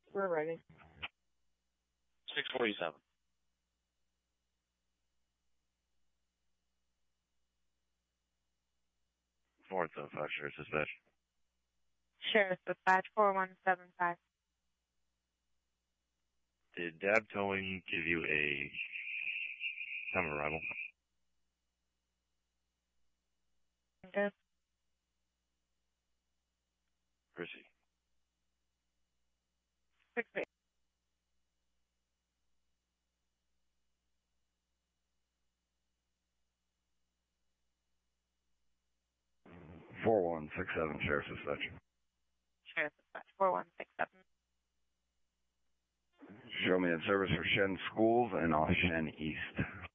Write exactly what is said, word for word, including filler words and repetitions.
We're ready. six forty-seven. four oh five, Sheriff's Dispatch. Sheriff's Dispatch four one seven five. Did Dab Towing give you a time of arrival? Good. Proceed. Six eight. four one six seven, Sheriff's Dispatch. Sheriff's Dispatch four one six seven. Show me in service for Shen Schools and off Shen East.